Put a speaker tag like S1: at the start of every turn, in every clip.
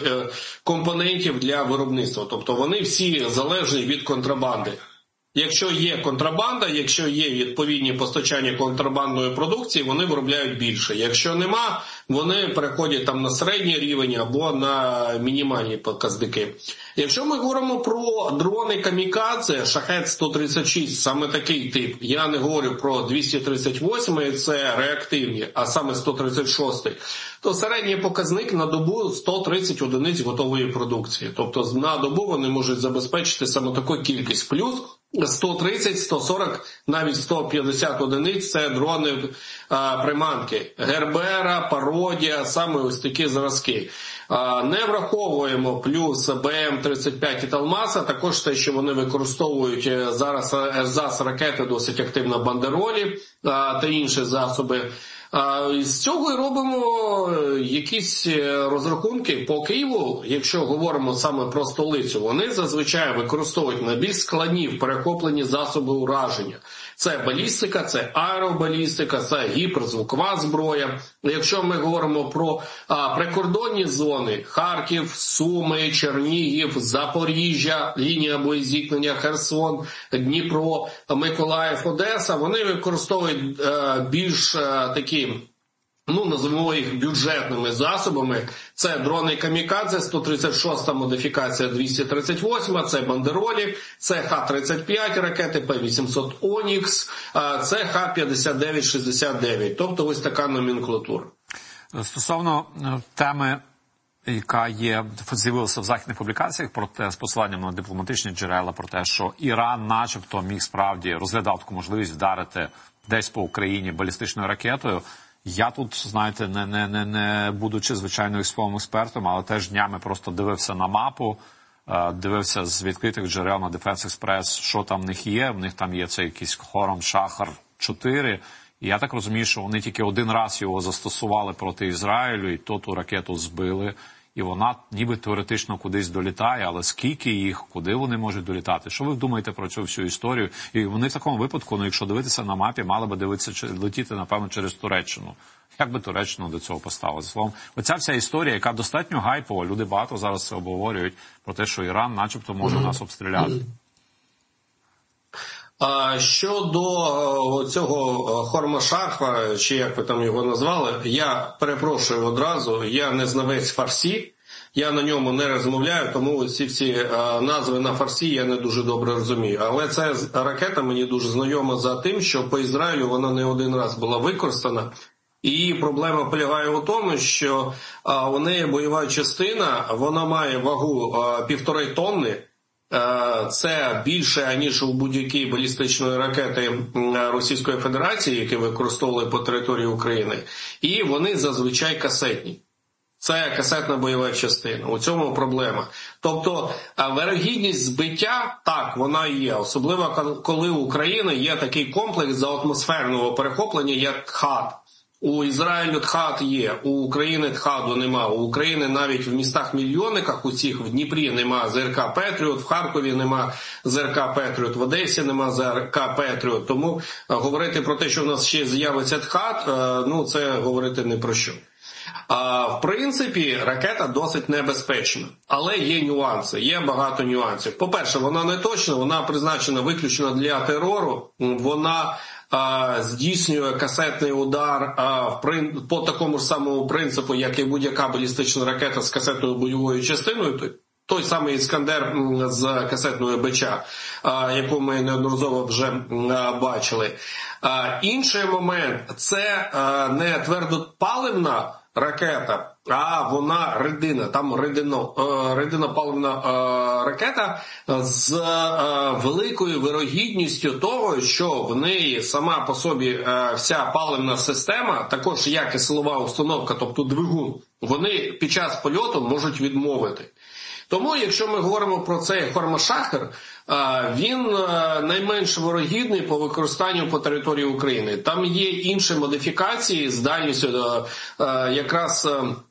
S1: компонентів для виробництва. Тобто вони всі залежні від контрабанди. Якщо є контрабанда, якщо є відповідні постачання контрабандної продукції, вони виробляють більше. Якщо нема, вони переходять там на середній рівень або на мінімальні показники. Якщо ми говоримо про дрони камікадзе, Шахед-136, саме такий тип, я не говорю про 238, це реактивні, а саме 136, то середній показник на добу 130 одиниць готової продукції. Тобто на добу вони можуть забезпечити саме таку кількість. Плюс 130, 140, навіть 150 одиниць – це дрони-приманки. Гербера, Пародія, саме ось такі зразки. Не враховуємо плюс БМ-35 і Талмаса, також те, що вони використовують зараз РЗАС-ракети, досить активно бандеролі та інші засоби. З цього і робимо якісь розрахунки по Києву, якщо говоримо саме про столицю. Вони зазвичай використовують найбільш складні перехоплені засоби ураження. Це балістика, це аеробалістика, це гіперзвукова зброя. Якщо ми говоримо про прикордонні зони – Харків, Суми, Чернігів, Запоріжжя, лінія боєзіткнення, Херсон, Дніпро, Миколаїв, Одеса, вони використовують більш такі, називаємо їх бюджетними засобами. Це дрони камікадзе, 136-та модифікація 238, це бандеролі, це Х-35 ракети, П-800 Онікс, це Х-59-69. Тобто ось така номенклатура.
S2: Стосовно теми, яка з'явилася в західних публікаціях, з посиланням на дипломатичні джерела, про те, що Іран начебто міг справді розглядав таку можливість вдарити десь по Україні балістичною ракетою. Я тут, знаєте, не будучи звичайно військовим експертом, але теж днями просто дивився на мапу, дивився з відкритих джерел на Defense Express, що там в них є. В них там є цей якийсь Хором-Шахар-4. І я так розумію, що вони тільки один раз його застосували проти Ізраїлю, і ту ракету збили. І вона ніби теоретично кудись долітає, але скільки їх, куди вони можуть долітати? Що ви думаєте про цю всю історію? І вони в такому випадку, якщо дивитися на мапі, мали би летіти, напевно, через Туреччину. Як би Туреччину до цього поставилася? Словом, оця вся історія, яка достатньо гайпова, люди багато зараз це обговорюють, про те, що Іран начебто може нас обстріляти.
S1: Щодо цього Хормашаха, чи як ви там його назвали, я перепрошую одразу, я не знавець фарсі, я на ньому не розмовляю, тому ці всі назви на фарсі я не дуже добре розумію. Але ця ракета мені дуже знайома за тим, що по Ізраїлю вона не один раз була використана. І проблема полягає у тому, що у неї бойова частина, вона має вагу 1,5 тонни. Це більше, ніж у будь-якій балістичної ракети Російської Федерації, які використовували по території України. І вони зазвичай касетні. Це касетна бойова частина. У цьому проблема. Тобто, вирогідність збиття, так, вона є. Особливо, коли у України є такий комплекс заатмосферного перехоплення, як ТХАД. У Ізраїлю ТХАД є, у України ТХАДу нема. У України навіть в містах-мільйонниках усіх, в Дніпрі нема ЗРК «Петріот», в Харкові нема ЗРК «Петріот», в Одесі нема ЗРК «Петріот». Тому говорити про те, що в нас ще з'явиться ТХАД, це говорити не про що. В принципі, ракета досить небезпечна, але є нюанси, є багато нюансів. По-перше, вона не точна, вона призначена виключно для терору, вона здійснює касетний удар по такому ж самому принципу, як і будь-яка балістична ракета з касетною бойовою частиною, той самий «Іскандер» з касетною БЧ, яку ми неодноразово вже бачили. Інший момент – це не твердопаливна ракета, а вона рідина, там рідинопаливна ракета з великою вирогідністю того, що в неї сама по собі вся паливна система, також як і силова установка, тобто двигун, вони під час польоту можуть відмовити. Тому, якщо ми говоримо про цей Хормашахер, він найменш вирогідний по використанню по території України. Там є інші модифікації з дальністю якраз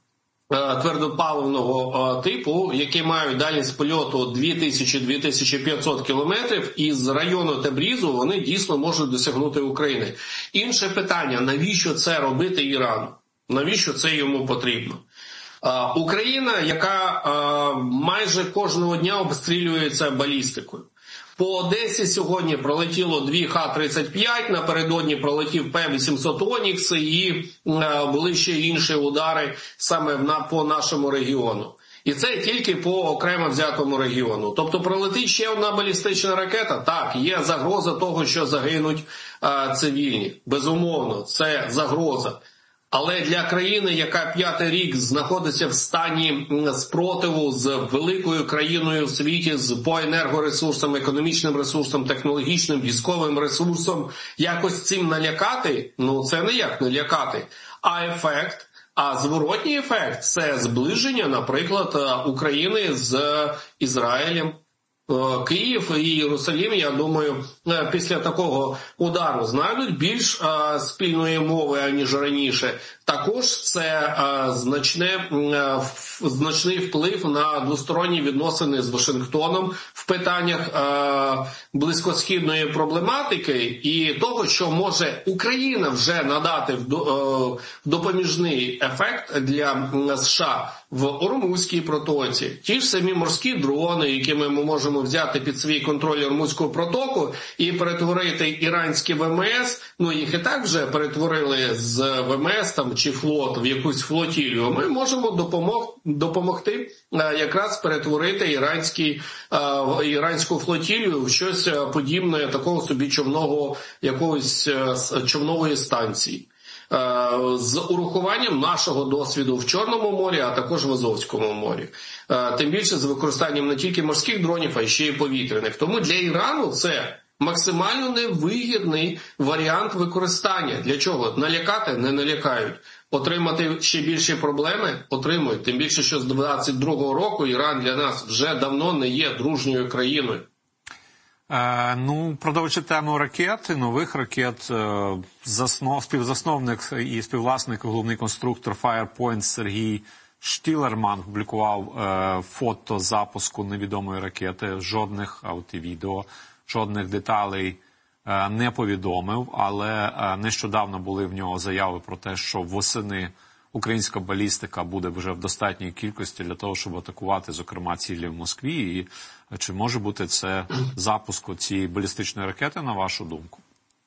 S1: твердопаливного типу, які мають дальність польоту 2000-2500 кілометрів, і з району Тебрізу вони дійсно можуть досягнути України. Інше питання, навіщо це робити Ірану? Навіщо це йому потрібно? Україна, яка майже кожного дня обстрілюється балістикою. По Одесі сьогодні пролетіло 2 Х-35, напередодні пролетів П-800 «Онікс» і були ще інші удари саме по нашому регіону. І це тільки по окремо взятому регіону. Тобто пролетить ще одна балістична ракета? Так, є загроза того, що загинуть цивільні. Безумовно, це загроза. Але для країни, яка 5-й рік знаходиться в стані спротиву з великою країною в світі, по енергоресурсам, економічним ресурсам, технологічним, військовим ресурсам, якось цим налякати, це ніяк не лякати. А зворотній ефект – це зближення, наприклад, України з Ізраїлем. Київ і Єрусалим, я думаю, після такого удару знайдуть більш спільної мови, аніж раніше. Також це значний вплив на двосторонні відносини з Вашингтоном в питаннях близькосхідної проблематики і того, що може Україна вже надати допоміжний ефект для США в Ормузькій протоці. Ті ж самі морські дрони, якими ми можемо взяти під свій контроль Ормузьку протоку і перетворити іранські ВМС, їх і так вже перетворили з ВМС там, чи флот в якусь флотілію. Ми можемо допомогти якраз перетворити іранську флотілію в щось подібне такого собі човнової станції. З урахуванням нашого досвіду в Чорному морі, а також в Азовському морі. Тим більше з використанням не тільки морських дронів, а ще й повітряних. Тому для Ірану це максимально невигідний варіант використання. Для чого? Налякати? Не налякають. Отримати ще більші проблеми? Отримують. Тим більше, що з 22-го року Іран для нас вже давно не є дружньою країною.
S2: Продовжуючи тему ракет, нових ракет, співзасновник і співвласник, головний конструктор Firepoint Сергій Штілерман публікував фото запуску невідомої ракети, жодних, а от і відео, жодних деталей не повідомив, але нещодавно були в нього заяви про те, що восени українська балістика буде вже в достатній кількості для того, щоб атакувати, зокрема, цілі в Москві. І чи може бути це запуск цієї балістичної ракети, на вашу думку?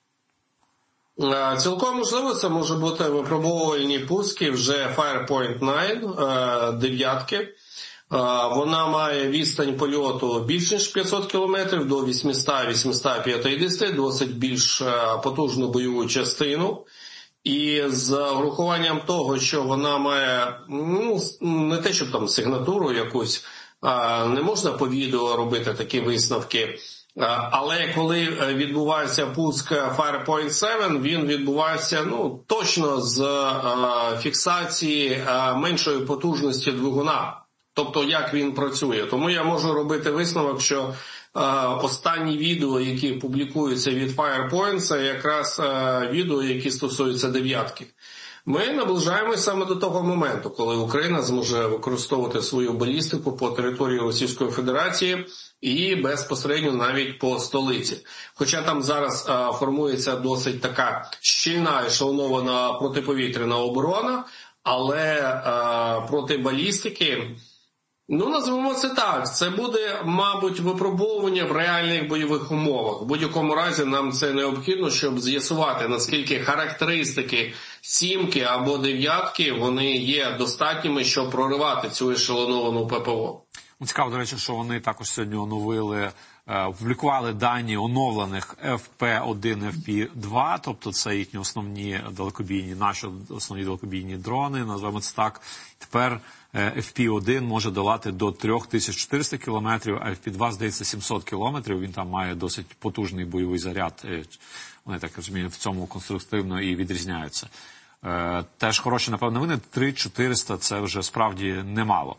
S1: Цілком можливо, це може бути випробовувальні пуски вже Firepoint 9, 9. Вона має відстань польоту більш ніж 500 кілометрів, до 800-850, досить більш потужну бойову частину. І з врахуванням того, що вона має, не те, щоб там сигнатуру якусь, не можна по відео робити такі висновки, але коли відбувається пуск Firepoint 7, він відбувається точно з фіксації меншої потужності двигуна. Тобто, як він працює. Тому я можу робити висновок, що останні відео, які публікуються від Firepoint, це якраз відео, які стосуються 9. Ми наближаємося саме до того моменту, коли Україна зможе використовувати свою балістику по території Російської Федерації і безпосередньо навіть по столиці. Хоча там зараз формується досить така щільна ешелонована протиповітряна оборона, але проти балістики, назвемо це так, це буде, мабуть, випробовування в реальних бойових умовах. В будь-якому разі нам це необхідно, щоб з'ясувати, наскільки характеристики 7 або 9 вони є достатніми, щоб проривати цю ешелоновану ППО.
S2: Цікаво, до речі, що вони також сьогодні опублікували дані оновлених FP-1, FP-2, тобто це їхні основні далекобійні, наші основні далекобійні дрони, назвемо це так. Тепер FP-1 може долати до 3400 кілометрів, а FP-2, здається, 700 кілометрів. Він там має досить потужний бойовий заряд. Вони, так розумію, в цьому конструктивно і відрізняються. Теж хороші, напевно, новини. 3400 – це вже справді немало.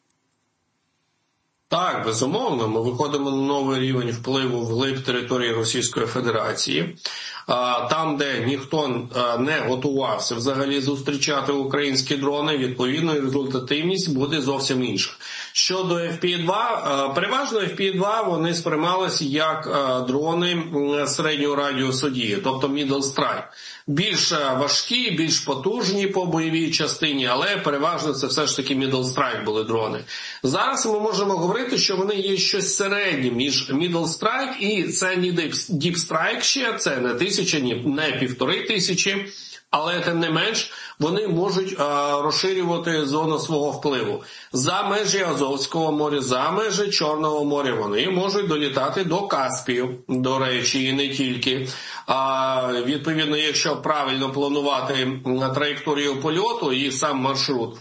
S1: Так, безумовно, ми виходимо на новий рівень впливу вглиб території Російської Федерації. Там, де ніхто не готувався взагалі зустрічати українські дрони, відповідно, результативність буде зовсім інша. Щодо FPV-2, переважно FPV-2 вони сприймалися як дрони середнього радіусу дії, тобто middle strike. Більш важкі, більш потужні по бойовій частині, але переважно це все ж таки middle strike були дрони. Зараз ми можемо говорити, що вони є щось середнє між middle strike і це не deep strike ще, це не 1000, не 1500, але тим не менш вони можуть розширювати зону свого впливу. За межі Азовського моря, за межі Чорного моря вони можуть долітати до Каспію, до речі, і не тільки. Відповідно, якщо правильно планувати траєкторію польоту і сам маршрут.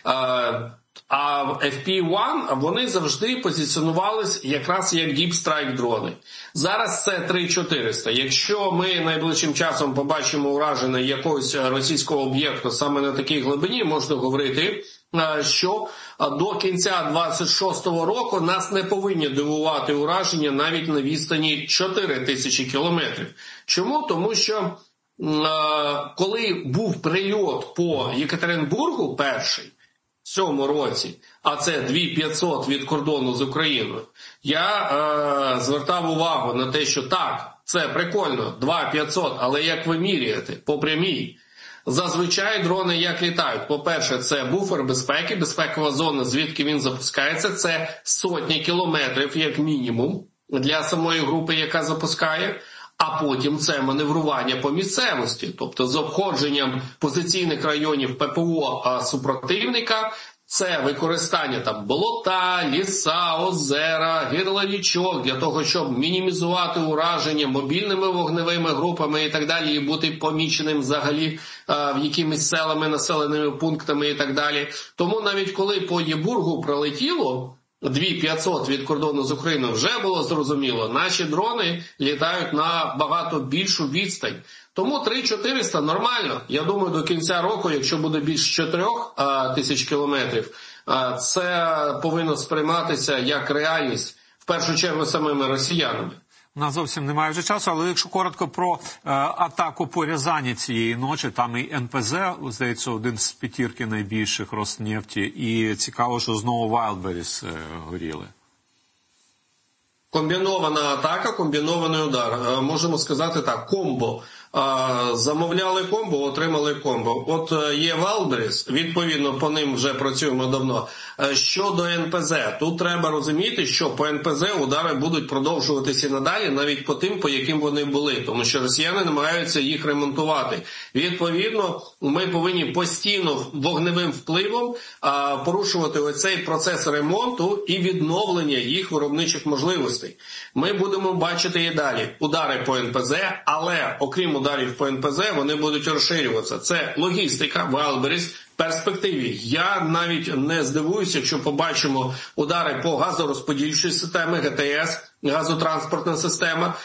S1: А FP-1, вони завжди позиціонувалися якраз як Deep Strike дрони. Зараз це 3400. Якщо ми найближчим часом побачимо ураження якогось російського об'єкту саме на такій глибині, можна говорити, що до кінця 26-го року нас не повинні дивувати ураження навіть на відстані 4000 кілометрів. Чому? Тому що коли був прильот по Єкатеринбургу перший, в цьому році, а це 2500 від кордону з Україною, я звертав увагу на те, що так, це прикольно, 2500, але як ви міряєте? По прямій. Зазвичай дрони як літають? По-перше, це буфер безпеки, безпекова зона, звідки він запускається, це сотні кілометрів як мінімум для самої групи, яка запускає. А потім це маневрування по місцевості, тобто з обходженням позиційних районів ППО супротивника, це використання там болота, ліса, озера, гирла річок для того, щоб мінімізувати ураження мобільними вогневими групами і так далі, і бути поміченим взагалі в якимись селами, населеними пунктами і так далі. Тому навіть коли по Єбургу пролетіло 2500 від кордону з Україною, вже було зрозуміло, наші дрони літають на багато більшу відстань. Тому 3400 нормально. Я думаю, до кінця року, якщо буде більше 4000 кілометрів, це повинно сприйматися як реальність, в першу чергу самими росіянами.
S2: У нас зовсім немає вже часу, але якщо коротко про атаку по Рязані цієї ночі, там і НПЗ, здається, один з п'ятірки найбільших Роснефті, і цікаво, що знову Wildberries горіли.
S1: Комбінована атака, комбінований удар. Можемо сказати так, комбо. Замовляли комбо, отримали комбо. От є Wildberries, відповідно по ним вже працюємо давно. Щодо НПЗ, тут треба розуміти, що по НПЗ удари будуть продовжуватися і надалі, навіть по тим, по яким вони були, тому що росіяни намагаються їх ремонтувати. Відповідно, ми повинні постійно вогневим впливом порушувати оцей процес ремонту і відновлення їх виробничих можливостей. Ми будемо бачити і далі удари по НПЗ, але окрім ударів по НПЗ, вони будуть розширюватися. Це логістика, Wildberries, в перспективі. Я навіть не здивуюся, якщо побачимо удари по газорозподільчій системі, ГТС, газотранспортна система,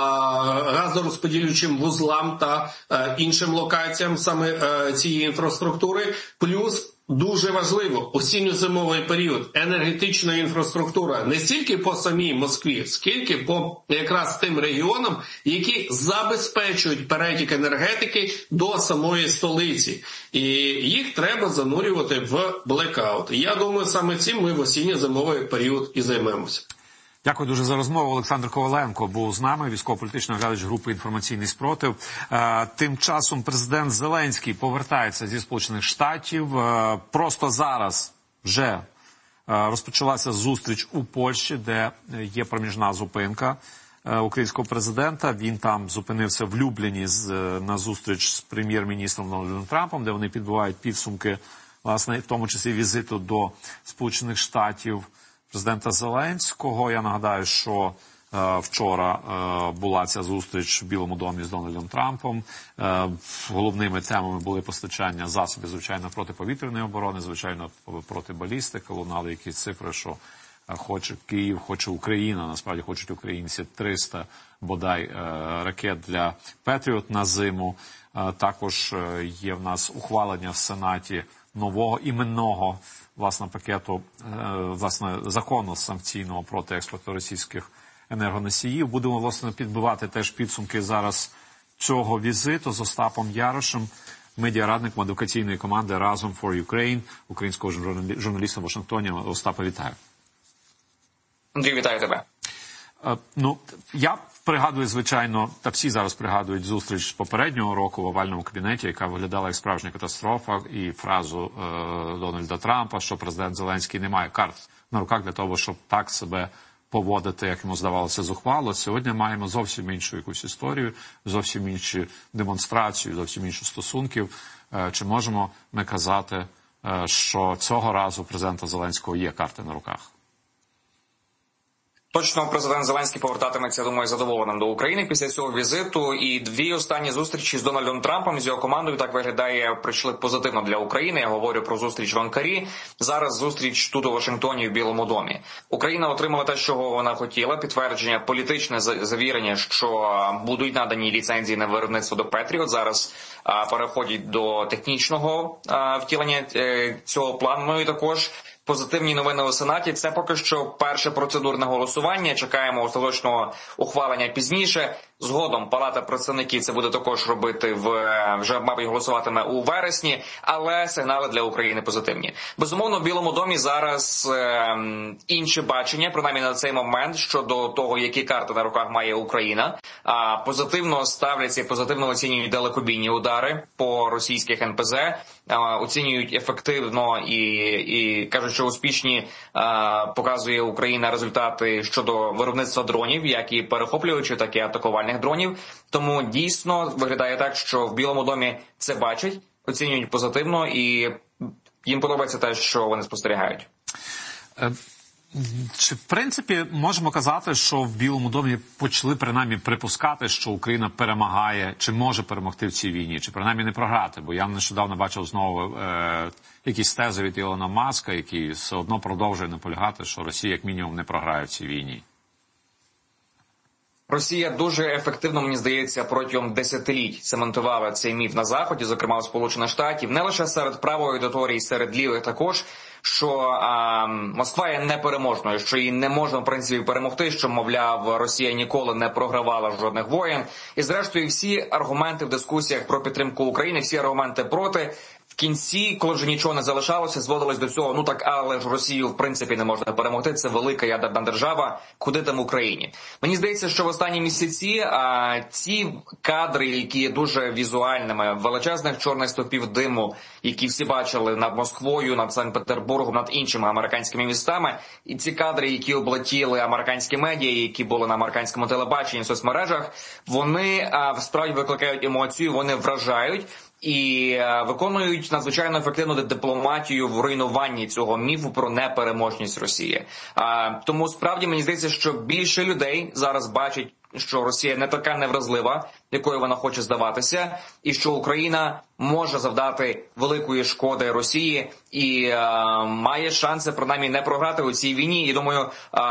S1: газорозподілючим вузлам та іншим локаціям саме цієї інфраструктури, плюс дуже важливо, осінньо-зимовий період, енергетична інфраструктура не стільки по самій Москві, скільки по якраз тим регіонам, які забезпечують перетік енергетики до самої столиці. І їх треба занурювати в блекаут. І я думаю, саме цим ми в осінньо-зимовий період і займемося.
S2: Дякую дуже за розмову. Олександр Коваленко був з нами, військово-політичний оглядач групи «Інформаційний спротив». Тим часом президент Зеленський повертається зі Сполучених Штатів. Просто зараз вже розпочалася зустріч у Польщі, де є проміжна зупинка українського президента. Він там зупинився в Любліні на зустріч з прем'єр-міністром Дональдом Трампом, де вони підбивають підсумки, власне, в тому числі візиту до Сполучених Штатів президента Зеленського. Я нагадаю, що вчора була ця зустріч в Білому домі з Дональдом Трампом. Головними темами були постачання засобів, звичайно, протиповітряної оборони, звичайно, проти балістики. Лунали якісь цифри, що хоче Київ, хоче Україна, насправді хочуть українці 300, бодай, ракет для Петріот на зиму. Також є в нас ухвалення в Сенаті нового іменного, власне, пакету, власне, закону санкційного проти експорту російських енергоносіїв. Будемо, власне, підбивати теж підсумки зараз цього візиту з Остапом Ярошем, медіарадник адвокаційної команди «Разом for Ukraine», українського журналіста в Вашингтоні. Остапе, вітаю.
S3: Андрій, вітаю тебе.
S2: Я пригадую, звичайно, та всі зараз пригадують зустріч попереднього року в овальному кабінеті, яка виглядала як справжня катастрофа, і фразу Дональда Трампа, що президент Зеленський не має карт на руках для того, щоб так себе поводити, як йому здавалося, зухвало. Сьогодні маємо зовсім іншу якусь історію, зовсім іншу демонстрацію, зовсім іншу стосунків. Чи можемо ми казати, що цього разу у президента Зеленського є карти на руках?
S3: Точно президент Зеленський повертатиметься, думаю, задоволеним до України після цього візиту. І дві останні зустрічі з Дональдом Трампом, з його командою, так виглядає, прийшли позитивно для України. Я говорю про зустріч в Анкарі. Зараз зустріч тут у Вашингтоні в Білому домі. Україна отримала те, чого вона хотіла. Підтвердження, політичне завірення, що будуть надані ліцензії на виробництво до Петріот. Зараз переходять до технічного втілення цього плану. Ну і також позитивні новини у Сенаті. Це поки що перше процедурне голосування. Чекаємо остаточного ухвалення пізніше. Згодом Палата представників це буде також робити вже, мабуть, голосуватиме у вересні, але сигнали для України позитивні. Безумовно, в Білому домі зараз інше бачення, принаймні на цей момент, щодо того, які карти на руках має Україна. Позитивно ставляться і позитивно оцінюють далекобійні удари по російських НПЗ, оцінюють ефективно і кажуть, що успішні показує Україна результати щодо виробництва дронів, як і перехоплюючих, так і атакувальних дронів. Тому дійсно виглядає так, що в Білому домі це бачать, оцінюють позитивно і їм подобається те, що вони спостерігають.
S2: Чи, в принципі, можемо казати, що в Білому домі почали, принаймні, припускати, що Україна перемагає, чи може перемогти в цій війні, чи, принаймні, не програти? Бо я нещодавно бачив знову якісь тези від Ілона Маска, який все одно продовжує наполягати, що Росія, як мінімум, не програє в цій війні.
S3: Росія дуже ефективно, мені здається, протягом десятиліть цементувала цей міф на Заході, зокрема у Сполучених Штатів, не лише серед правої аудиторії, серед лівих також, що Москва є непереможною, що її не можна, в принципі, перемогти, що, мовляв, Росія ніколи не програвала жодних воєн. І, зрештою, всі аргументи в дискусіях про підтримку України, всі аргументи проти, в кінці, коли вже нічого не залишалося, зводились до цього, ну так, але ж Росію, в принципі, не можна перемогти, це велика ядерна держава, куди там Україні. Мені здається, що в останні місяці ці кадри, які є дуже візуальними, величезних чорних стовпів диму, які всі бачили над Москвою, над Санкт-Петербургом, над іншими американськими містами, і ці кадри, які облетіли американські медіа, які були на американському телебаченні, в соцмережах, вони справді викликають емоцію, вони вражають і виконують надзвичайно ефективну дипломатію в руйнуванні цього міфу про непереможність Росії. Тому справді мені здається, що більше людей зараз бачать, що Росія не така невразлива, якою вона хоче здаватися, і що Україна може завдати великої шкоди Росії і має шанси, принаймні, не програти у цій війні. І, думаю,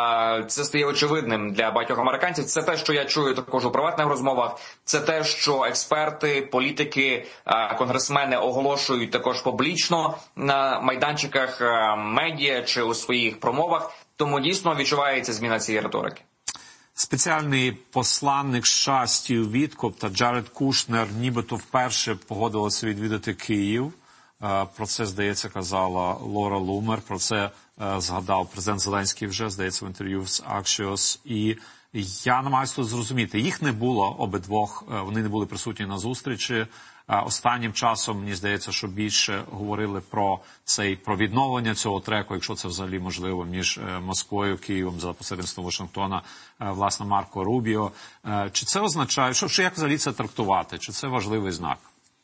S3: це стає очевидним для багатьох американців. Це те, що я чую також у приватних розмовах. Це те, що експерти, політики, конгресмени оголошують також публічно на майданчиках медіа чи у своїх промовах. Тому дійсно відчувається зміна цієї риторики.
S2: Спеціальний посланник США Стів Віткоф та Джаред Кушнер нібито вперше погодилися відвідати Київ. Про це, здається, казала Лора Лумер. Про це згадав президент Зеленський вже, здається, в інтерв'ю з Axios. І я намагаюся тут зрозуміти. Їх не було обидвох, вони не були присутні на зустрічі. Останнім часом, мені здається, що більше говорили про відновлення цього треку, якщо це взагалі можливо, між Москвою, Києвом, за посередництвом Вашингтона, власне, Марко Рубіо. Чи це означає, що як взагалі це трактувати? Чи це важливий знак?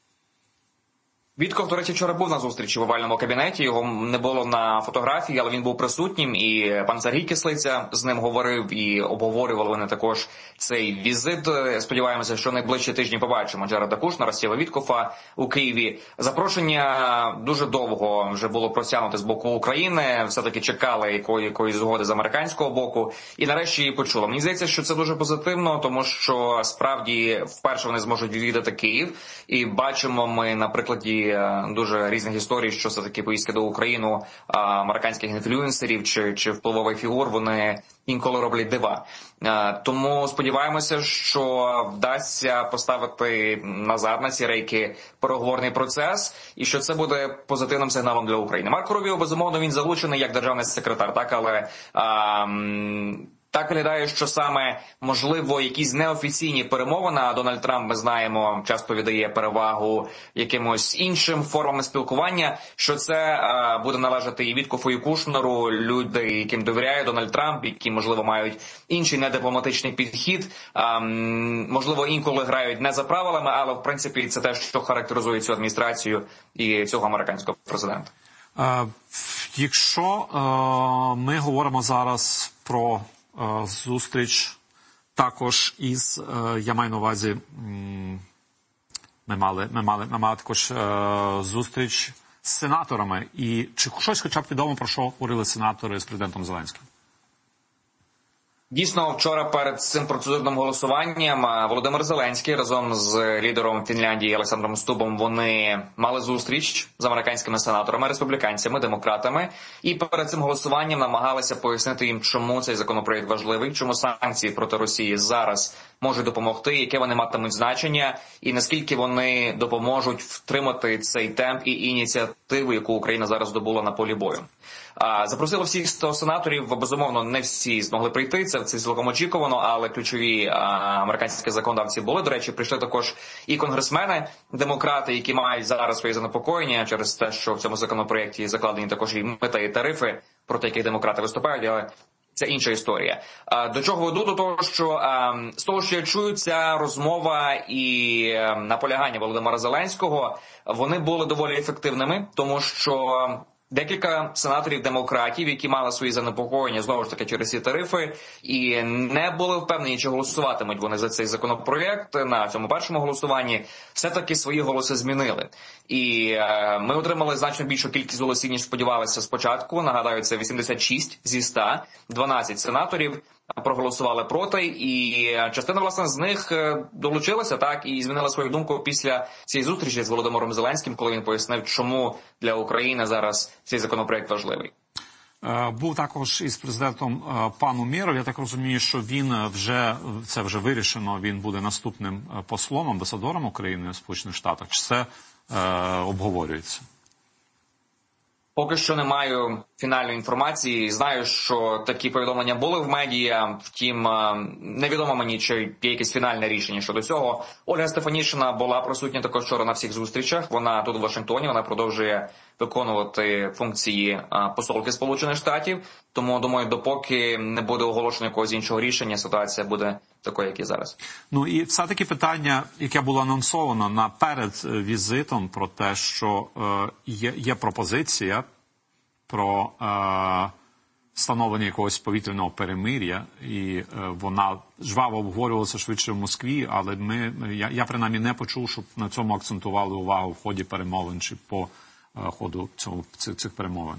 S3: Вітков, до речі, вчора був на зустрічі в овальному кабінеті, його не було на фотографії, але він був присутнім, і пан Сергій Кислиця з ним говорив, і обговорювали вони також цей візит. Сподіваємося, що найближчі тижні побачимо Джареда Кушнера, Стіва Віткофа у Києві. Запрошення дуже довго вже було протягнуте з боку України, все-таки чекали якоїсь згоди з американського боку, і нарешті її почули. Мені здається, що це дуже позитивно, тому що справді вперше вони зможуть відвідати Київ, і бачимо ми на прикладі дуже різних історій, що все-таки поїздки до України американських інфлюенсерів чи впливових фігур, вони інколи роблять дива. Тому сподіваємося, що вдасться поставити назад на ці рейки переговорний процес, і що це буде позитивним сигналом для України. Марко Рубіо, безумовно, він залучений як державний секретар, так, але так виглядає, що саме, можливо, якісь неофіційні перемовини, а Дональд Трамп, ми знаємо, часто віддає перевагу якимось іншим формам спілкування, що це буде належати і Віткофу, і Кушнеру, люди, яким довіряє Дональд Трамп, які, можливо, мають інший недипломатичний підхід, можливо, інколи грають не за правилами, але, в принципі, це те, що характеризує цю адміністрацію і цього американського президента.
S2: Якщо ми говоримо зараз про зустріч також із, я маю на увазі, ми мали також зустріч з сенаторами. І чи щось хоча б відомо, про що говорили сенатори з президентом Зеленським?
S3: Дійсно, вчора перед цим процедурним голосуванням Володимир Зеленський разом з лідером Фінляндії Олександром Стубом, вони мали зустріч з американськими сенаторами, республіканцями, демократами, і перед цим голосуванням намагалися пояснити їм, чому цей законопроєкт важливий, чому санкції проти Росії зараз можуть допомогти, яке вони матимуть значення, і наскільки вони допоможуть втримати цей темп і ініціативу, яку Україна зараз здобула на полі бою. Запросили всіх 100 сенаторів, безумовно, не всі змогли прийти, це цілком очікувано, але ключові американські законодавці були. До речі, прийшли також і конгресмени, демократи, які мають зараз свої занепокоєння через те, що в цьому законопроєкті закладені також і мита, і тарифи, проти яких демократи виступають, але це інша історія. До чого веду? До того, що з того, що я чую, ця розмова і наполягання Володимира Зеленського, вони були доволі ефективними, тому що декілька сенаторів-демократів, які мали свої занепокоєння, знову ж таки, через ці тарифи, і не були впевнені, чи голосуватимуть вони за цей законопроєкт на цьому першому голосуванні, все-таки свої голоси змінили. І ми отримали значно більшу кількість голосів, ніж сподівалися спочатку. Нагадаю, це 86 зі 100, 12 сенаторів проголосували проти, і частина, власне, з них долучилася, так, і змінила свою думку після цієї зустрічі з Володимиром Зеленським, коли він пояснив, чому для України зараз цей законопроект важливий.
S2: Був також із президентом пан Умєров. Я так розумію, що він це вже вирішено, він буде наступним послом, амбасадором України в Сполучених Штатах. Чи це обговорюється?
S3: Поки що не маю фінальної інформації. Знаю, що такі повідомлення були в медіа, втім, невідомо мені, чи є якесь фінальне рішення щодо цього. Ольга Стефанішина була присутня також вчора на всіх зустрічах. Вона тут у Вашингтоні, вона продовжує виконувати функції посолки Сполучених Штатів. Тому, думаю, допоки не буде оголошено якогось іншого рішення, ситуація буде такою, як і зараз.
S2: Ну і все-таки питання, яке було анонсовано перед візитом, про те, що є пропозиція про встановлення якогось повітряного перемир'я, і вона жваво обговорювалася швидше в Москві, але я принаймні не почув, щоб на цьому акцентували увагу в ході перемовин чи по ходу цих перемовин.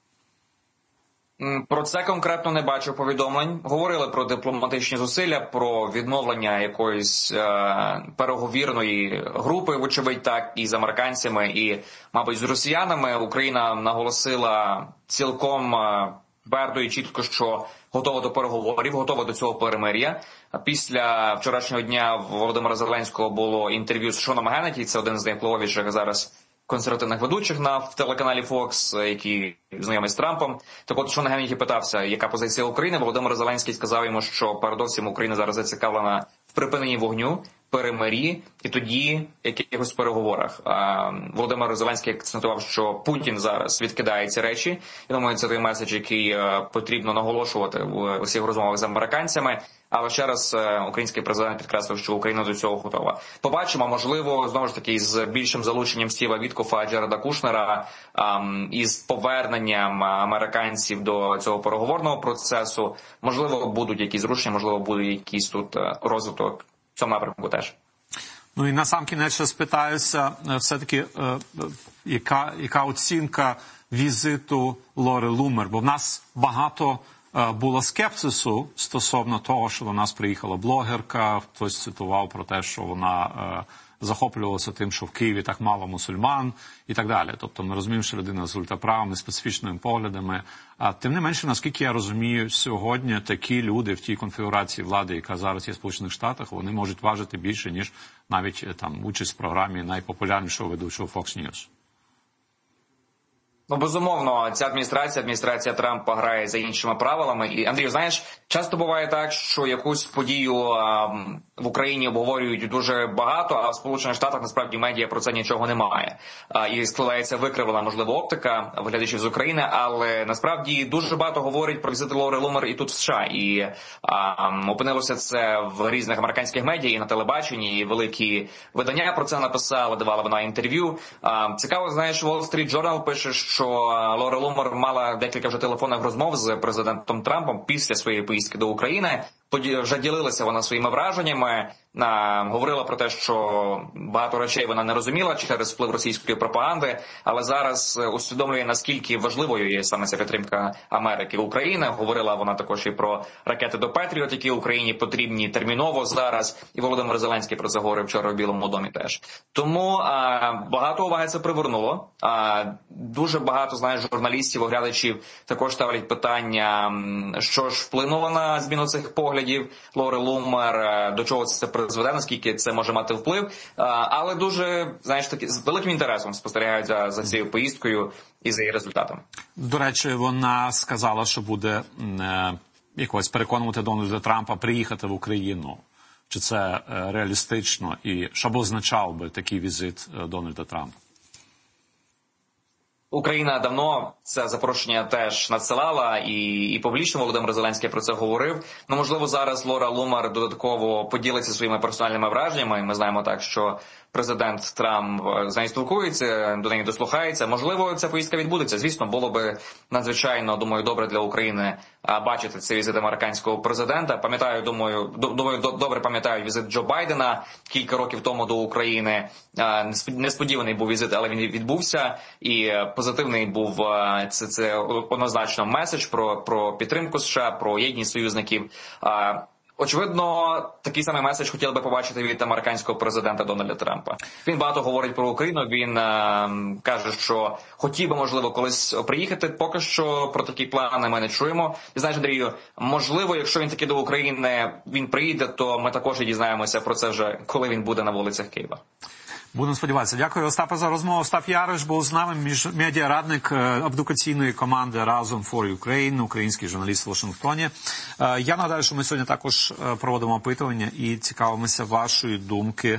S3: Про це конкретно не бачу повідомлень. Говорили про дипломатичні зусилля, про відновлення якоїсь переговірної групи, вочевидь так, і з американцями, і, мабуть, з росіянами. Україна наголосила цілком твердо і чітко, що готова до переговорів, готова до цього перемир'я. Після вчорашнього дня Володимира Зеленського було інтерв'ю з Шоном Геннеті, це один з найвпливовіших зараз консервативних ведучих на телеканалі Fox, який знайомий з Трампом. Так от Шон Геннеті питався, яка позиція України. Володимир Зеленський сказав йому, що передовсім Україна зараз зацікавлена в припиненні вогню, перемир'ї і тоді якихось переговорах. Володимир Зеленський акцентував, що Путін зараз відкидає ці речі. Я думаю, це той меседж, який потрібно наголошувати в усіх розмовах з американцями. Але ще раз український президент підкреслив, що Україна до цього готова. Побачимо, можливо, знову ж таки, з більшим залученням Стіва Віткофа, Джареда Кушнера, із поверненням американців до цього переговорного процесу. Можливо, будуть якісь зрушення, можливо, буде якийсь тут розвиток в цьому напрямку теж.
S2: Ну і насамкінець ще спитаюся, все-таки, яка оцінка візиту Лори Лумер? Бо в нас багато було скепсису стосовно того, що до нас приїхала блогерка, хтось цитував про те, що вона захоплювалося тим, що в Києві так мало мусульман і так далі. Тобто ми розуміємо, що людина з ультраправими, специфічними поглядами. А тим не менше, наскільки я розумію, сьогодні такі люди в тій конфігурації влади, яка зараз є в Сполучених Штатах, вони можуть важити більше, ніж навіть там участь в програмі найпопулярнішого ведучого Fox News.
S3: Ну, безумовно, ця адміністрація Трампа грає за іншими правилами. І, Андрію, знаєш, часто буває так, що якусь подію в Україні обговорюють дуже багато, а в Сполучених Штатах, насправді, медіа про це нічого немає. І складається викривлена, можливо, оптика в глядачів з України, але насправді дуже багато говорять про візит Лори Лумер і тут в США. І опинилося це в різних американських медіа, і на телебаченні, і великі видання про це написали, давала вона інтерв'ю. Цікаво, знаєш, Wall Street Journal пише, що Лора Лумер мала декілька вже телефонних розмов з президентом Трампом після своєї поїздки до України. Вже ділилася вона своїми враженнями, говорила про те, що багато речей вона не розуміла через вплив російської пропаганди, але зараз усвідомлює, наскільки важливою є саме ця підтримка Америки України. Говорила вона також і про ракети до Петріот, які Україні потрібні терміново зараз, і Володимир Зеленський про це говорив вчора в Білому домі теж. Тому багато уваги це привернуло. Дуже багато, знаєш, журналістів, оглядачів також ставлять питання, що ж вплинуло на зміну цих поглядів Лори Лумер, до чого це призведе, наскільки це може мати вплив, але дуже, знаєш, таки з великим інтересом спостерігають за цією поїздкою і за її результатами.
S2: До речі, вона сказала, що буде якось переконувати Дональда Трампа приїхати в Україну. Чи це реалістично і що б означав би такий візит Дональда Трампа?
S3: Україна давно це запрошення теж надсилала, і публічно Володимир Зеленський про це говорив. Ну, можливо, зараз Лора Лумер додатково поділиться своїми персональними враженнями. Ми знаємо так, що президент Трамп з нею спілкується, до неї дослухається. Можливо, ця поїздка відбудеться. Звісно, було би надзвичайно, думаю, добре для України бачити цей візит американського президента. Пам'ятаю, думаю, добре пам'ятаю візит Джо Байдена кілька років тому до України. Несподіваний був візит, але він відбувся. І позитивний був це однозначно меседж про підтримку США, про єдність союзників. Очевидно, такий самий меседж хотіли би побачити від американського президента Дональда Трампа. Він багато говорить про Україну, він каже, що хотів би, можливо, колись приїхати. Поки що про такі плани ми не чуємо. І знаєш, Андрію, можливо, якщо він таки до України він приїде, то ми також і дізнаємося про це вже, коли він буде на вулицях Києва.
S2: Будемо сподіватися. Дякую, Остапе, за розмову. Остап Яриш був з нами, медіарадник абдукаційної команди «Разом for Ukraine», український журналіст в Вашингтоні. Я нагадаю, що ми сьогодні також проводимо опитування і цікавимося вашої думки.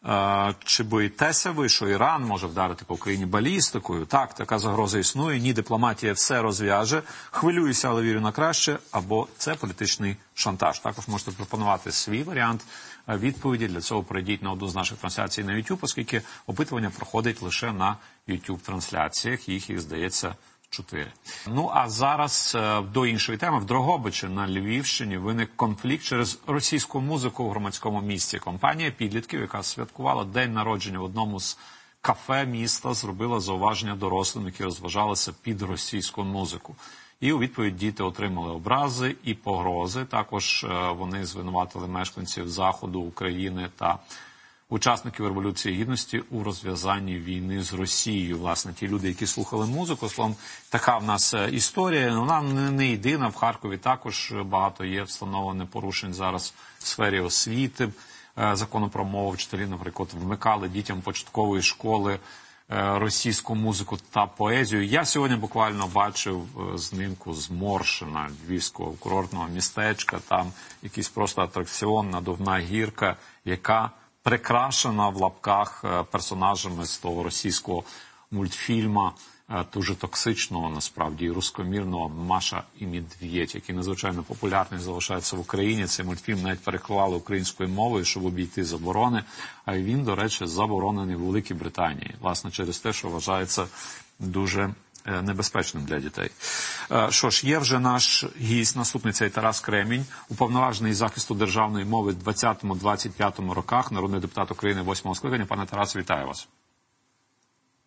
S2: Чи боїтеся ви, що Іран може вдарити по Україні балістикою? Так, така загроза існує. Ні, дипломатія все розв'яже. Хвилююся, але вірю на краще. Або це політичний шантаж. Також можете пропонувати свій варіант відповіді. Для цього перейдіть на одну з наших трансляцій на YouTube, оскільки опитування проходить лише на YouTube-трансляціях. Їх, здається, 4. Ну, а зараз до іншої теми. В Дрогобичі на Львівщині виник конфлікт через російську музику в громадському місці. Компанія підлітків, яка святкувала день народження в одному з кафе міста, зробила зауваження дорослим, які розважалися під російську музику. І у відповідь діти отримали образи і погрози. Також вони звинуватили мешканців Заходу України та учасників Революції Гідності у розв'язанні війни з Росією. Власне, ті люди, які слухали музику, словом, така в нас історія. Вона не єдина. В Харкові також багато є встановлених порушень зараз в сфері освіти. Закону про мову, вчителі, наприклад, вмикали дітям початкової школи російську музику та поезію. Я сьогодні буквально бачив знімку з Моршина, львівського курортного містечка. Там якийсь просто атракціон, надувна гірка, яка прикрашена в лапках персонажами з того російського мультфільму, дуже токсичного, насправді, і рускомірного «Маша і Медведь», який надзвичайно популярний, залишається в Україні. Цей мультфільм навіть переклали українською мовою, щоб обійти заборони. А він, до речі, заборонений в Великій Британії. Власне, через те, що вважається дуже небезпечним для дітей. Що ж, є вже наш гість, наступний цей Тарас Кремінь, уповноважений із захисту державної мови в 20-25 роках, народний депутат України 8-го скликання. Пане Тарасе, вітаю вас.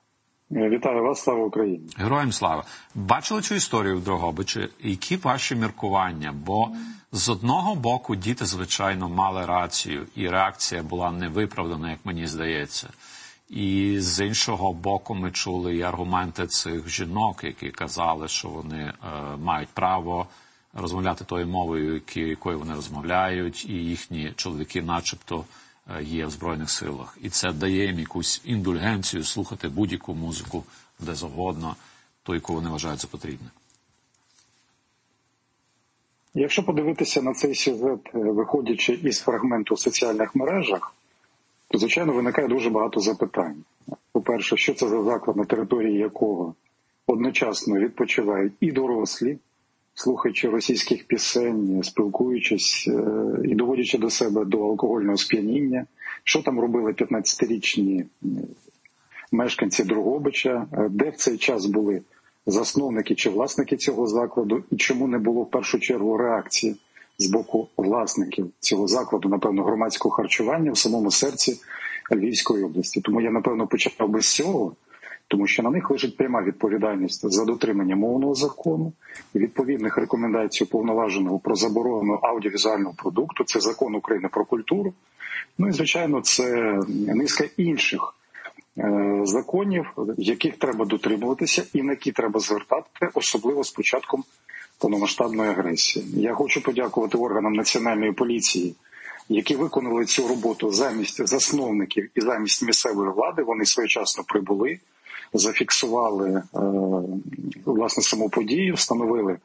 S4: Вітаю вас, слава Україні.
S2: Героям слава. Бачили цю історію в Дрогобичі? Які ваші міркування? Бо з одного боку діти, звичайно, мали рацію, і реакція була невиправдана, як мені здається. І з іншого боку ми чули і аргументи цих жінок, які казали, що вони мають право розмовляти тою мовою, якою вони розмовляють, і їхні чоловіки начебто є в Збройних силах. І це дає їм якусь індульгенцію слухати будь-яку музику, де завгодно, ту, яку вони вважають за потрібне.
S4: Якщо подивитися на цей сюжет, виходячи із фрагменту в соціальних мережах, то, звичайно, виникає дуже багато запитань. По-перше, що це за заклад, на території якого одночасно відпочивають і дорослі, слухаючи російських пісень, спілкуючись і доводячи до себе до алкогольного сп'яніння, що там робили 15-річні мешканці Дрогобича, де в цей час були засновники чи власники цього закладу, і чому не було в першу чергу реакції з боку власників цього закладу, напевно, громадського харчування в самому серці Львівської області. Тому я, напевно, почав би з цього, тому що на них лежить пряма відповідальність за дотримання мовного закону, відповідних рекомендацій Уповноваженого про заборону аудіовізуального продукту, це Закон України про культуру, ну і, звичайно, це низка інших законів, яких треба дотримуватися і на які треба звертати, особливо з початком повномасштабної агресії. Я хочу подякувати органам Національної поліції, які виконали цю роботу замість засновників і замість місцевої влади. Вони своєчасно прибули, зафіксували власне саму подію, встановили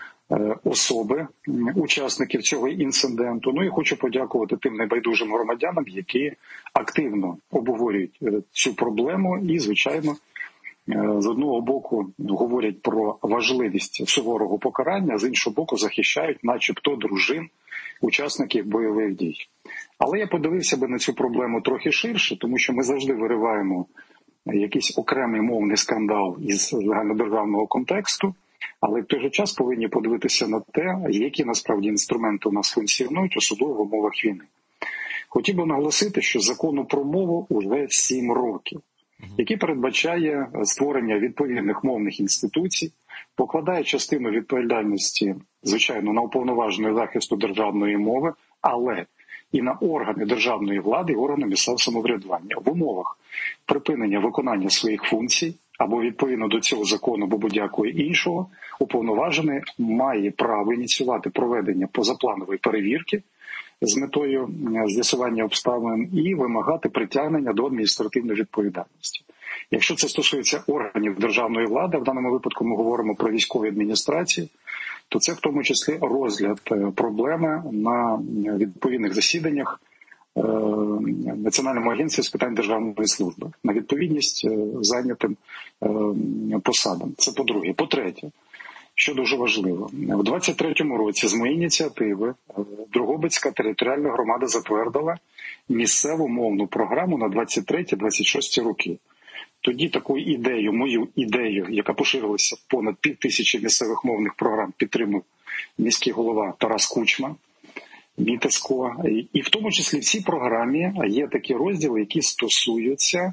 S4: особи учасників цього інциденту. Ну і хочу подякувати тим небайдужим громадянам, які активно обговорюють цю проблему і, звичайно, з одного боку говорять про важливість суворого покарання, з іншого боку захищають начебто дружин учасників бойових дій. Але я подивився би на цю проблему трохи ширше, тому що ми завжди вириваємо якийсь окремий мовний скандал із загальнодержавного контексту, але в той же час повинні подивитися на те, які насправді інструменти у нас функціонують, особливо в умовах війни. Хотів би наголосити, що закону про мову вже 7 років, який передбачає створення відповідних мовних інституцій, покладає частину відповідальності, звичайно, на уповноваженого захисту державної мови, але і на органи державної влади і органи місцевого самоврядування в умовах припинення виконання своїх функцій або відповідно до цього закону, або будь-якого іншого, уповноважений має право ініціювати проведення позапланової перевірки з метою з'ясування обставин і вимагати притягнення до адміністративної відповідальності. Якщо це стосується органів державної влади, в даному випадку ми говоримо про військові адміністрації, то це в тому числі розгляд проблеми на відповідних засіданнях Національної агенції з питань державної служби на відповідність зайнятим посадам. Це по-друге. По-третє, що дуже важливо, в 23-му році з моєї ініціативи Дрогобицька територіальна громада затвердила місцеву мовну програму на 23-26 роки. Тоді таку ідею, мою ідею, яка поширилася в понад 5000 місцевих мовних програм, підтримав міський голова Тарас Кучма, МітСко. І в тому числі в цій програмі є такі розділи, які стосуються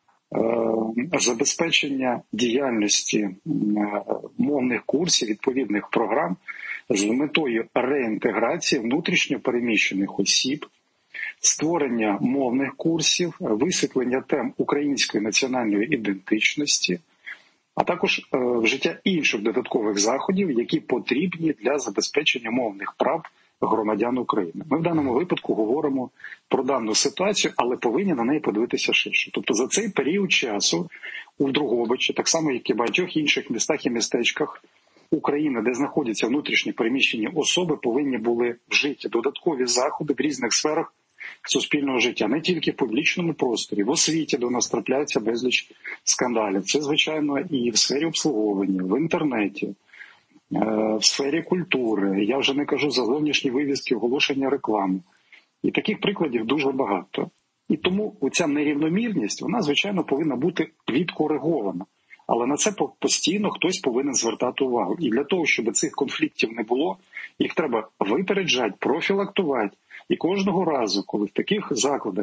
S4: забезпечення діяльності мовних курсів, відповідних програм з метою реінтеграції внутрішньо переміщених осіб, створення мовних курсів, висвітлення тем української національної ідентичності, а також вжиття інших додаткових заходів, які потрібні для забезпечення мовних прав громадян України. Ми в даному випадку говоримо про дану ситуацію, але повинні на неї подивитися ширше. Тобто за цей період часу у Дрогобичі, так само як і в багатьох інших містах і містечках України, де знаходяться внутрішні переміщені особи, повинні були вжиті додаткові заходи в різних сферах суспільного життя, не тільки в публічному просторі, в освіті до нас трапляється безліч скандалів. Це, звичайно, і в сфері обслуговування, в інтернеті, в сфері культури, я вже не кажу за зовнішні вивіски, оголошення реклами. І таких прикладів дуже багато. І тому оця нерівномірність, вона, звичайно, повинна бути відкоригована. Але на це постійно хтось повинен звертати увагу. І для того, щоб цих конфліктів не було, їх треба випереджати, профілактувати. І кожного разу, коли в таких закладах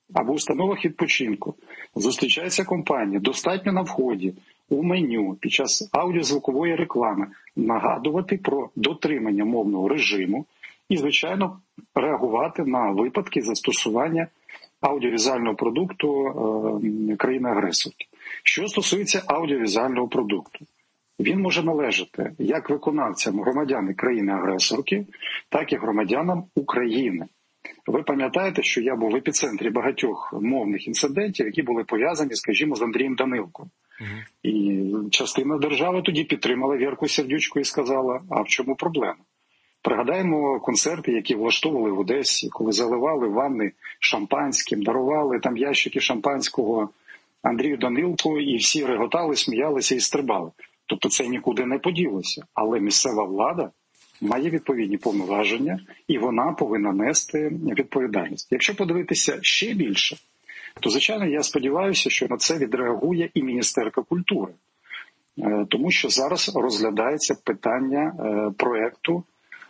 S4: або установах відпочинку зустрічається компанія, достатньо на вході, у меню, під час аудіозвукової реклами нагадувати про дотримання мовного режиму і, звичайно, реагувати на випадки застосування аудіовізуального продукту країни-агресорки. Що стосується аудіовізуального продукту, він може належати як виконавцям громадян країни-агресорки, так і громадянам України. Ви пам'ятаєте, що я був в епіцентрі багатьох мовних інцидентів, які були пов'язані, скажімо, з Андрієм Данилком. І частина держави тоді підтримала Вірку Сердючку і сказала, а в чому проблема? Пригадаємо концерти, які влаштовували в Одесі, коли заливали ванни шампанським, дарували там ящики шампанського Андрію Данилку, і всі реготали, сміялися і стрибали. Тобто це нікуди не поділося. Але місцева влада має відповідні повноваження, і вона повинна нести відповідальність. Якщо подивитися ще більше, то, звичайно, я сподіваюся, що на це відреагує і Міністерка культури. Тому що зараз розглядається питання проєкту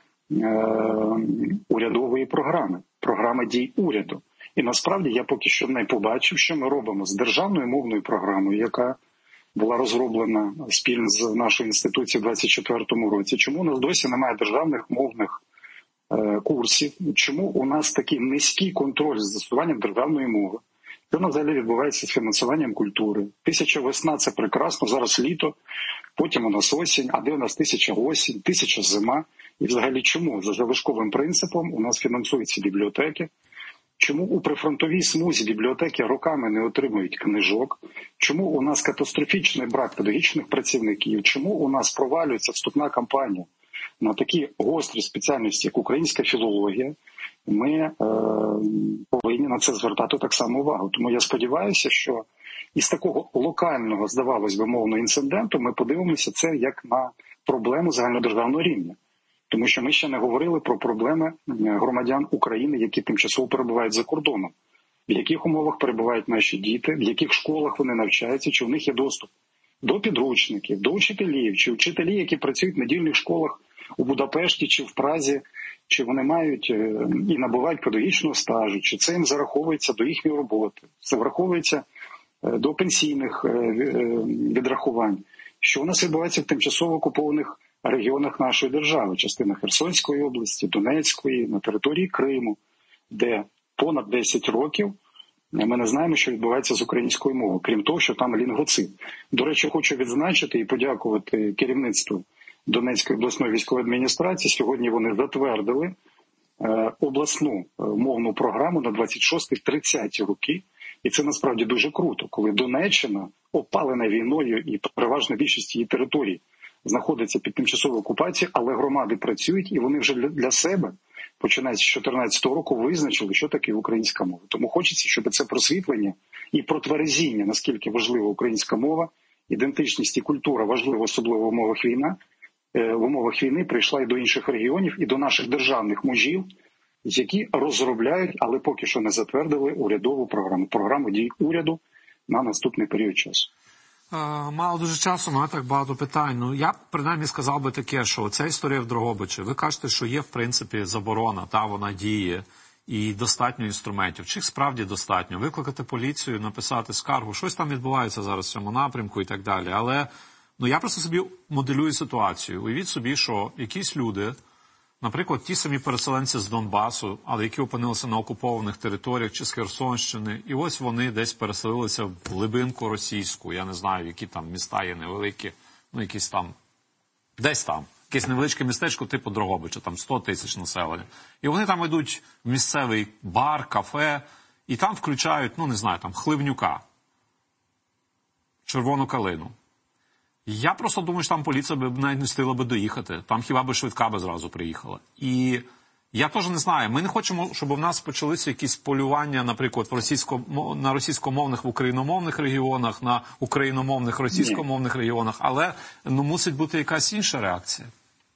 S4: урядової програми дій уряду. І насправді я поки що не побачив, що ми робимо з державною мовною програмою, яка була розроблена спільно з нашою інституцією у 2024 році. Чому у нас досі немає державних мовних курсів? Чому у нас такий низький контроль з застосуванням державної мови? Що взагалі відбувається з фінансуванням культури? 1000 весна – це прекрасно, зараз літо, потім у нас осінь, а де у нас 1000 осінь, 1000 зима? І взагалі чому за залишковим принципом у нас фінансуються бібліотеки? Чому у прифронтовій смузі бібліотеки роками не отримують книжок? Чому у нас катастрофічний брак педагогічних працівників? Чому у нас провалюється вступна кампанія на такі гострі спеціальності, як українська філологія? Ми повинні на це звертати так само увагу. Тому я сподіваюся, що із такого локального, здавалось би, мовного інциденту ми подивимося це як на проблему загальнодержавного рівня. Тому що ми ще не говорили про проблеми громадян України, які тимчасово перебувають за кордоном. В яких умовах перебувають наші діти, в яких школах вони навчаються, чи в них є доступ до підручників, до вчителів, чи вчителі, які працюють в недільних школах у Будапешті чи в Празі, чи вони мають і набувають педагогічного стажу, чи це їм зараховується до їхньої роботи, це враховується до пенсійних відрахувань. Що у нас відбувається в тимчасово окупованих регіонах нашої держави, частина Херсонської області, Донецької, на території Криму, де понад 10 років ми не знаємо, що відбувається з українською мовою, крім того, що там лінгвоцид. До речі, хочу відзначити і подякувати керівництву Донецької обласної військової адміністрації. Сьогодні вони затвердили обласну мовну програму на 26-30 роки. І це насправді дуже круто, коли Донеччина, опалена війною і переважна більшість її територій, знаходиться під тимчасовою окупацією, але громади працюють, і вони вже для себе, починаючи з 2014 року, визначили, що таке українська мова. Тому хочеться, щоб це просвітлення і протверезіння, наскільки важлива українська мова, ідентичність і культура важлива, особливо в умовах війни, прийшла і до інших регіонів, і до наших державних мужів, які розробляють, але поки що не затвердили урядову програму дій уряду на наступний період часу.
S2: Мало дуже часу, маю так багато питань. Ну, я принаймні сказав би таке, що ця історія в Дрогобичі. Ви кажете, що є, в принципі, заборона, вона діє, і достатньо інструментів. Чи їх справді достатньо? Викликати поліцію, написати скаргу, щось там відбувається зараз в цьому напрямку і так далі. Але я просто собі моделюю ситуацію. Уявіть собі, що якісь люди, наприклад, ті самі переселенці з Донбасу, але які опинилися на окупованих територіях чи з Херсонщини, і ось вони десь переселилися в глибинку російську, я не знаю, які там міста є невеликі, якісь там, десь там, якесь невеличке містечко типу Дрогобича, там 100 тисяч населення. І вони там йдуть в місцевий бар, кафе, і там включають, Хливнюка, Червону калину. Я просто думаю, що там поліція б навіть не встигла би доїхати. Там хіба би швидка би зразу приїхала. І я теж не знаю. Ми не хочемо, щоб у нас почалися якісь полювання, наприклад, на російськомовних в україномовних регіонах, на україномовних російськомовних регіонах, але мусить бути якась інша реакція.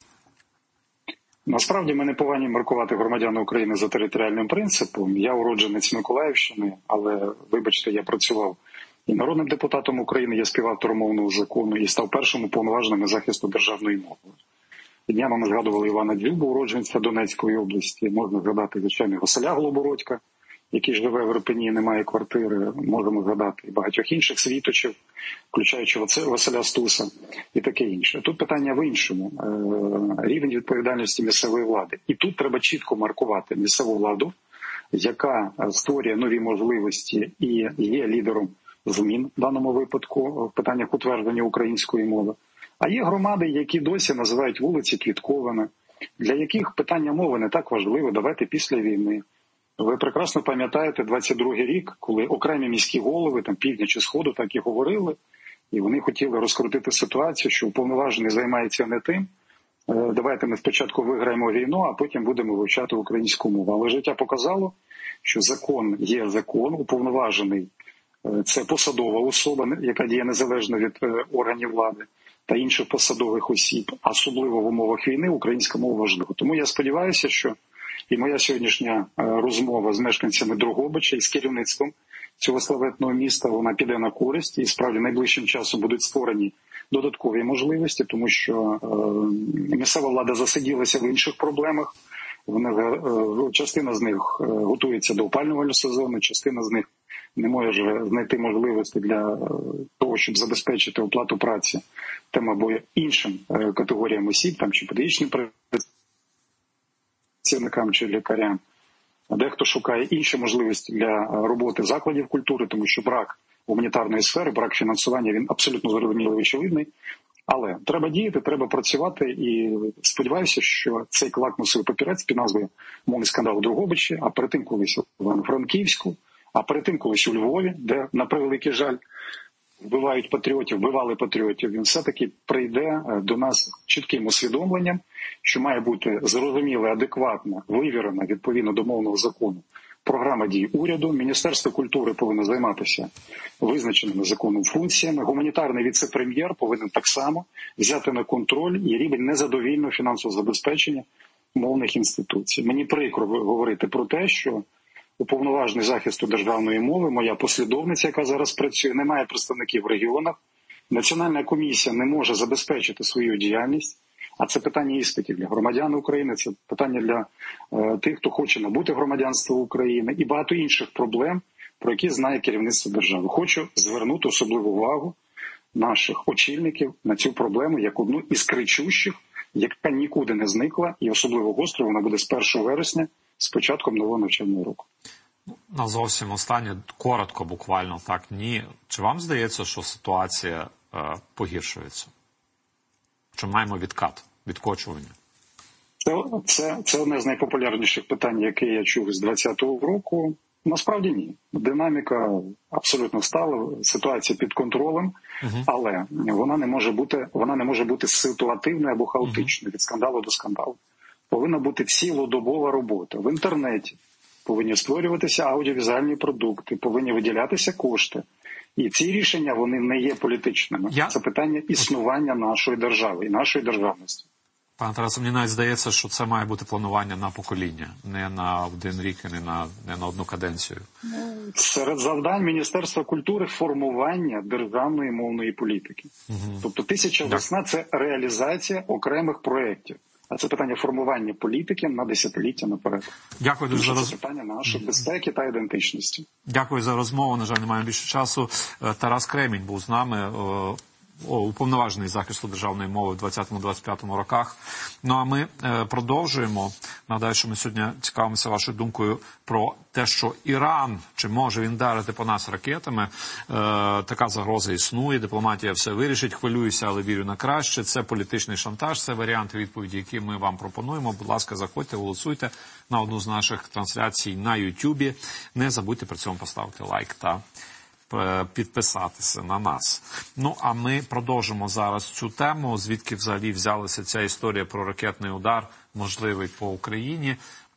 S4: Насправді ми не повинні маркувати громадян України за територіальним принципом. Я уродженець Миколаївщини, але, вибачте, я працював і народним депутатом України, є співавтором мовного закону і став першим уповноваженим на захисту державної мови. Днями ми згадували Івана Дзюбу, уродженця Донецької області, можна згадати, звичайно, Василя Голобородька, який живе в Ірпені і не має квартири, можемо згадати і багатьох інших світочів, включаючи Василя Стуса і таке інше. Тут питання в іншому. Рівень відповідальності місцевої влади. І тут треба чітко маркувати місцеву владу, яка створює нові можливості і є лідером змін в даному випадку в питаннях утвердження української мови. А є громади, які досі називають вулиці квітковими, для яких питання мови не так важливе, давайте після війни. Ви прекрасно пам'ятаєте 22-й рік, коли окремі міські голови, там півдня чи сходу, так і говорили, і вони хотіли розкрутити ситуацію, що уповноважений займається не тим, давайте ми спочатку виграємо війну, а потім будемо вивчати українську мову. Але життя показало, що закон є закон, уповноважений – це посадова особа, яка діє незалежно від органів влади та інших посадових осіб, особливо в умовах війни українська мова важлива. Тому я сподіваюся, що і моя сьогоднішня розмова з мешканцями Дрогобича і з керівництвом цього славетного міста, вона піде на користь, і справді найближчим часом будуть створені додаткові можливості, тому що місцева влада засиділася в інших проблемах. Частина з них готується до опалювального сезону, частина з них не може знайти можливості для того, щоб забезпечити оплату праці тим або іншим категоріям осіб, там чи педагогічним працівникам, чи лікарям. Дехто шукає інші можливості для роботи закладів культури, тому що брак гуманітарної сфери, брак фінансування, він абсолютно зрозумілий і очевидний. Але треба діяти, треба працювати, і сподіваюся, що цей лакмусовий папірець під назвою «Мовний скандал у Дрогобичі», а перед тим колись у Івано-Франківську, а перед тим колись у Львові, де, на превеликий жаль, вбивали патріотів, він все-таки прийде до нас чітким усвідомленням, що має бути зрозуміла, адекватна, вивірена відповідно до мовного закону програма дій уряду. Міністерство культури повинно займатися визначеними законом функціями. Гуманітарний віце-прем'єр повинен так само взяти на контроль і рівень незадовільного фінансового забезпечення мовних інституцій. Мені прикро говорити про те, що уповноважений захисту державної мови, моя послідовниця, яка зараз працює, не має представників в регіонах. Національна комісія не може забезпечити свою діяльність. А це питання іспитів для громадян України, це питання для тих, хто хоче набути громадянство України і багато інших проблем, про які знає керівництво держави. Хочу звернути особливу увагу наших очільників на цю проблему як одну із кричущих, яка нікуди не зникла, і особливо гостро вона буде з 1 вересня, з початком нового навчального року.
S2: На зовсім останнє, коротко буквально, так, ні. Чи вам здається, що ситуація погіршується? Чи маємо відкочування?
S4: Це одне з найпопулярніших питань, яке я чув з 2020 року. Насправді ні. Динаміка абсолютно стала, ситуація під контролем, але вона не може бути ситуативною або хаотичною від скандалу до скандалу. Повинна бути цілодобова робота. В інтернеті повинні створюватися аудіовізуальні продукти, повинні виділятися кошти. І ці рішення, вони не є політичними. Це питання існування нашої держави і нашої державності.
S2: Пане Тарасе, мені навіть здається, що це має бути планування на покоління, не на один рік і не на одну каденцію.
S4: Серед завдань Міністерства культури – формування державної мовної політики. Тобто «Тисяча весна» – це реалізація окремих проєктів. А це питання формування політики на десятиліття наперед.
S2: Дякую дуже за розмову.
S4: Це питання нашої безпеки та ідентичності.
S2: Дякую за розмову. На жаль, не маємо більше часу. Тарас Кремінь був з нами, уповноважений захисту державної мови в 2020-2025 роках. Ну а ми продовжуємо. Нагадаю, що ми сьогодні цікавимося вашою думкою про те, що Іран, чи може він вдарити по нас ракетами. Така загроза існує, дипломатія все вирішить. Хвилююся, але вірю на краще. Це політичний шантаж, це варіанти відповіді, які ми вам пропонуємо. Будь ласка, заходьте, голосуйте на одну з наших трансляцій на YouTube. Не забудьте при цьому поставити лайк та підписатися на нас. Ну, а ми продовжимо зараз цю тему, звідки взагалі взялася ця історія про ракетний удар, можливий по Україні.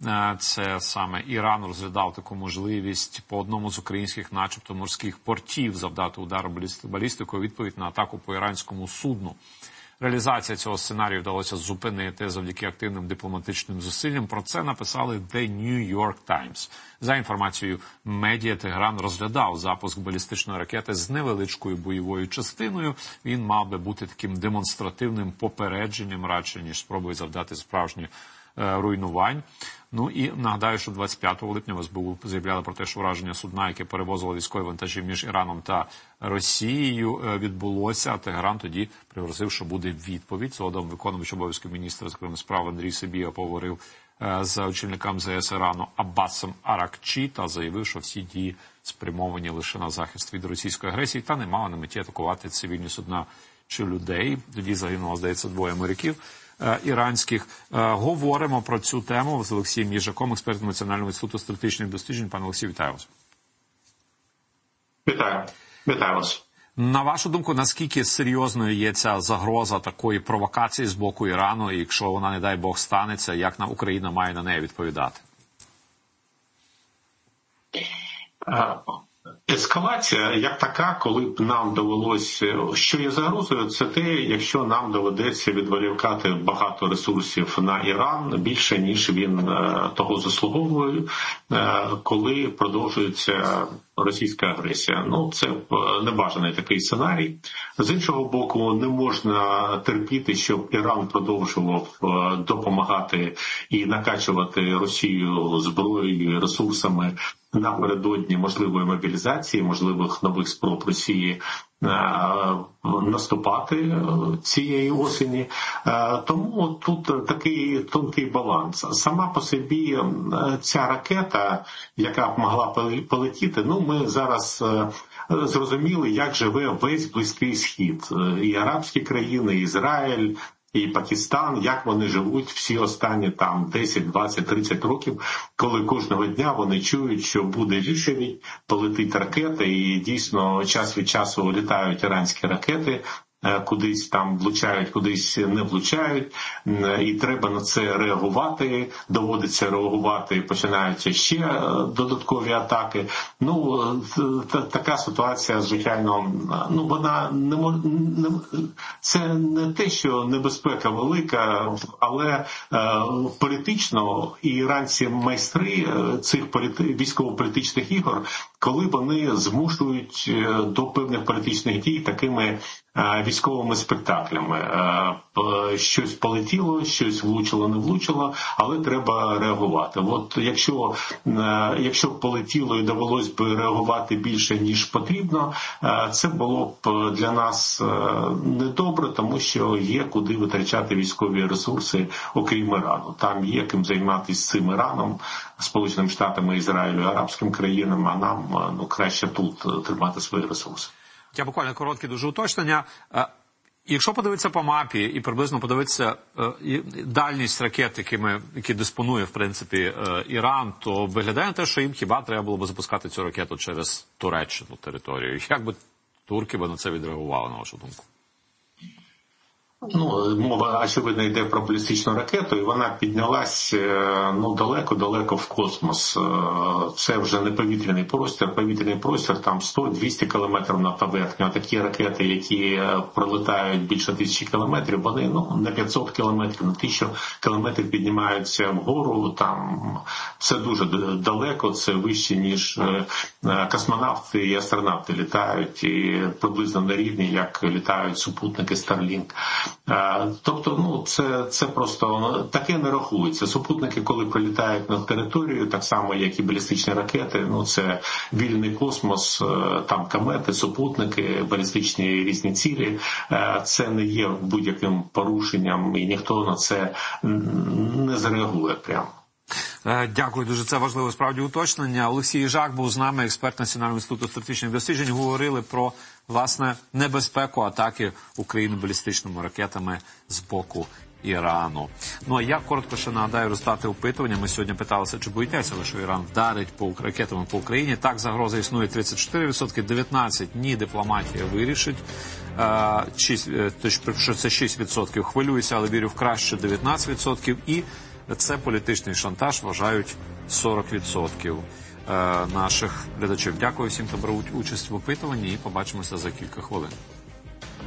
S2: Це саме Іран розглядав таку можливість по одному з українських, начебто, морських портів завдати удар балістикою у відповідь на атаку по іранському судну. Реалізація цього сценарію вдалося зупинити завдяки активним дипломатичним зусиллям. Про це написали The New York Times. За інформацією медіа, Тегеран розглядав запуск балістичної ракети з невеличкою бойовою частиною. Він мав би бути таким демонстративним попередженням, радше, ніж спробою завдати справжніх руйнувань. Ну і нагадаю, що 25 липня в СБУ заявляли про те, що враження судна, яке перевозило військові вантажі між Іраном та Росією, відбулося. А Тегеран тоді пригрозив, що буде відповідь. Згодом виконувач обов'язків міністра закордонних справ Андрій Сибіга поговорив з очільником МЗС Ірану Аббасом Аракчі та заявив, що всі дії спрямовані лише на захист від російської агресії та не мали на меті атакувати цивільні судна чи людей. Тоді загинуло, здається, 2 моряків іранських. Говоримо про цю тему з Олексієм Їжаком, експертом Національного інституту стратегічних досліджень. Пане Олексій, вітаю вас.
S5: Вітаю вас.
S2: На вашу думку, наскільки серйозною є ця загроза такої провокації з боку Ірану, і якщо вона, не дай Бог, станеться, як Україна має на неї відповідати?
S5: Ескалація як така, коли б нам довелося, що є загрозою, це те, якщо нам доведеться відволікати багато ресурсів на Іран, більше, ніж він того заслуговує, коли продовжується російська агресія. Ну, це небажаний такий сценарій. З іншого боку, не можна терпіти, щоб Іран продовжував допомагати і накачувати Росію зброєю, ресурсами напередодні можливої мобілізації, можливих нових спроб Росії наступати цієї осені. Тому тут такий тонкий баланс. Сама по собі ця ракета, яка б могла полетіти, ну ми зараз зрозуміли, як живе весь Близький Схід. І арабські країни, і Ізраїль, і Пакистан, як вони живуть всі останні там 10, 20, 30 років, коли кожного дня вони чують, що буде відповідь, полетить ракета, і дійсно час від часу літають іранські ракети, кудись там влучають, кудись не влучають, і треба на це реагувати, доводиться реагувати, починаються ще додаткові атаки. Ну, така ситуація, звичайно, ну, вона не це не те, що небезпека велика, але політично і іранці майстри цих військово-політичних ігор, коли вони змушують до певних політичних дій такими військовими спектаклями. Щось полетіло, щось влучило, не влучило, але треба реагувати. От якщо б полетіло і довелось би реагувати більше, ніж потрібно, це було б для нас недобре, тому що є куди витрачати військові ресурси, окрім Ірану. Там є ким займатися цим Іраном, Сполученими Штатами, Ізраїлю, арабським країнам, а нам краще тут тримати свої ресурси.
S2: Я буквально коротке дуже уточнення. Якщо подивитися по мапі і приблизно подивитися дальність ракет, які диспонує, в принципі, Іран, то виглядає на те, що їм хіба треба було б запускати цю ракету через Туреччину територію. Як би турки на це відреагували, на вашу думку?
S5: Ну, мова, очевидно, йде про балістичну ракету, і вона піднялась далеко-далеко в космос. Це вже не повітряний простір там 100-200 кілометрів на поверхню. А такі ракети, які пролетають більше 1000 кілометрів, вони на 500 кілометрів, на 1000 кілометрів піднімаються вгору. Там це дуже далеко, це вище, ніж космонавти і астронавти літають, і приблизно на рівні, як літають супутники Starlink. Тобто, це просто таке не рахується. Супутники, коли прилітають на територію, так само, як і балістичні ракети, це вільний космос, там комети, супутники, балістичні різні цілі. Це не є будь-яким порушенням, і ніхто на це не зреагує прямо.
S2: Дякую дуже. Це важливе справді уточнення. Олексій Їжак був з нами, експерт Національного інституту стратегічних досліджень. Говорили про, власне, небезпеку атаки України балістичними ракетами з боку Ірану. Ну, а я коротко ще нагадаю результати опитування. Ми сьогодні питалися, чи боїтеся ви, що Іран вдарить ракетами по Україні. Так, загроза існує 34%, 19% ні, дипломатія вирішить. Що це 6%. Хвилююся, але вірю в краще 19%. І це політичний шантаж, вважають 40% наших глядачів. Дякую всім, хто брав участь в опитуванні, і побачимося за кілька хвилин.